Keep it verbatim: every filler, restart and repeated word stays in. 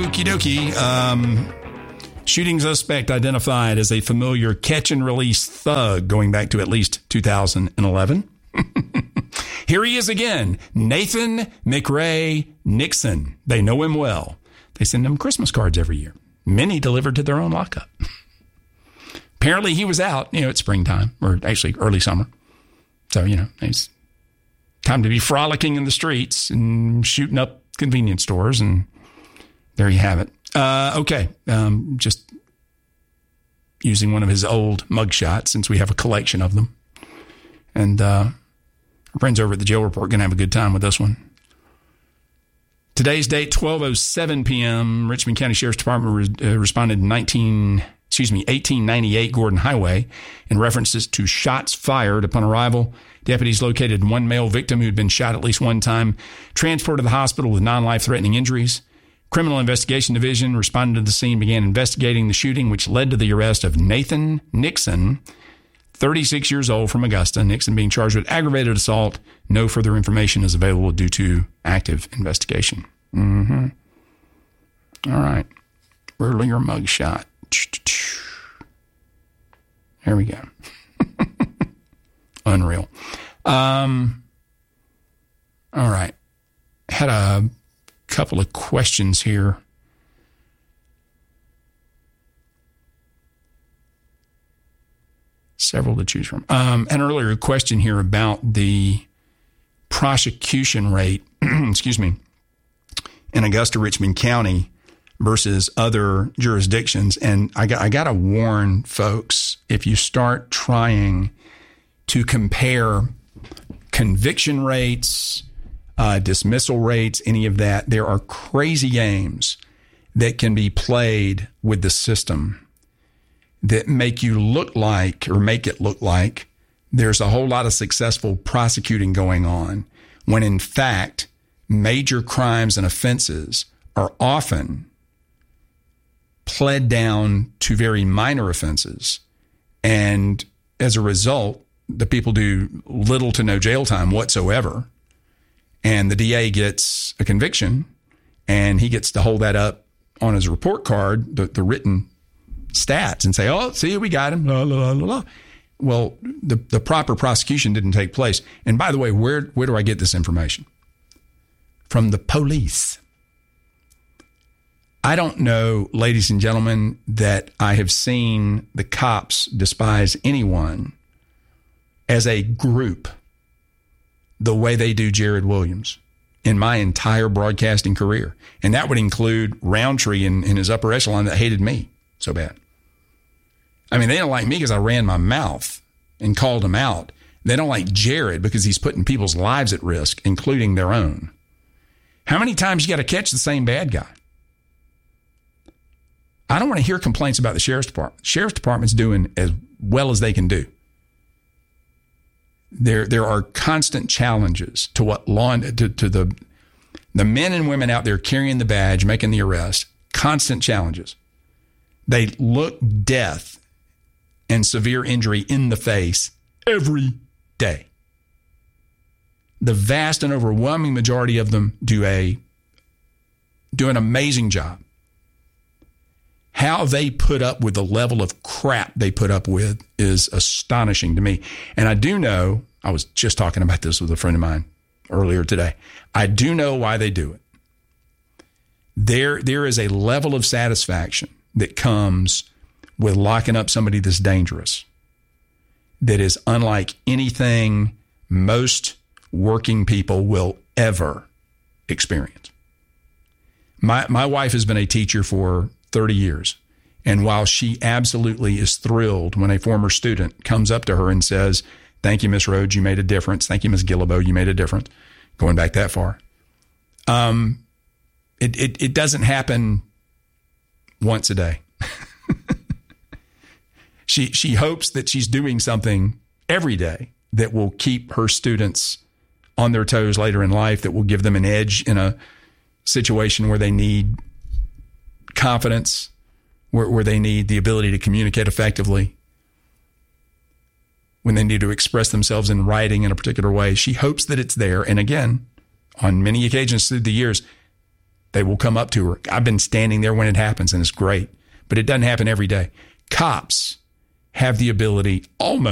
Okie dokie. Um, shooting suspect identified as a familiar catch and release thug going back to at least two thousand eleven. Here he is again, Nathan McRae Nixon. They know him well. They send him Christmas cards every year, many delivered to their own lockup. Apparently he was out, you know, it's springtime, or actually early summer. So, you know, it's time to be frolicking in the streets and shooting up convenience stores, and there you have it. Uh, okay, um, just using one of his old mugshots since we have a collection of them. And uh, our friends over at the Jail Report are going to have a good time with this one. Today's date, twelve oh seven p.m., Richmond County Sheriff's Department re- uh, responded in nineteen, excuse me, eighteen ninety-eight Gordon Highway in references to shots fired upon arrival. Deputies located one male victim who had been shot at least one time, transported to the hospital with non-life-threatening injuries. Criminal Investigation Division responded to the scene, began investigating the shooting, which led to the arrest of Nathan Nixon, thirty-six years old, from Augusta. Nixon being charged with aggravated assault. No further information is available due to active investigation. Mm-hmm. All right. Earlier mugshot. There we go. Unreal. Um, all right. Had a couple of questions here. Several to choose from. Um, an earlier question here about the prosecution rate, excuse me, in Augusta, Richmond County versus other jurisdictions. And I got, I got to warn folks, if you start trying to compare conviction rates, uh, dismissal rates, any of that, there are crazy games that can be played with the system that make you look like, or make it look like, there's a whole lot of successful prosecuting going on, when in fact, major crimes and offenses are often pled down to very minor offenses. And as a result, the people do little to no jail time whatsoever. And the D A gets a conviction, and he gets to hold that up on his report card, the, the written stats, and say, oh, see, we got him. La, la, la, la. Well, the, the proper prosecution didn't take place. And by the way, where, where do I get this information? From the police. I don't know, ladies and gentlemen, that I have seen the cops despise anyone as a group the way they do Jared Williams in my entire broadcasting career. And that would include Roundtree in, in his upper echelon that hated me so bad. I mean, they don't like me because I ran my mouth and called him out. They don't like Jared because he's putting people's lives at risk, including their own. How many times you got to catch the same bad guy? I don't want to hear complaints about the Sheriff's Department. Sheriff's Department's doing as well as they can do. There, there are constant challenges to what law to, to the the men and women out there carrying the badge, making the arrest. Constant challenges. They look death and severe injury in the face every day. The vast and overwhelming majority of them do a do an amazing job. How they put up with the level of crap they put up with is astonishing to me. And I do know, I was just talking about this with a friend of mine earlier today. I do know why they do it. There, there is a level of satisfaction that comes with locking up somebody that's dangerous that is unlike anything most working people will ever experience. My, my wife has been a teacher for thirty years. And while she absolutely is thrilled when a former student comes up to her and says, thank you, Miss Rhodes, you made a difference. Thank you, Miss Guillebeau, you made a difference. Going back that far. Um, it, it, it doesn't happen once a day. she, she hopes that she's doing something every day that will keep her students on their toes later in life, that will give them an edge in a situation where they need confidence, where, where they need the ability to communicate effectively, when they need to express themselves in writing in a particular way. She hopes that it's there. And again, on many occasions through the years, They will come up to her. I've been standing there when it happens, and it's great. But it doesn't happen every day. Cops have the ability almost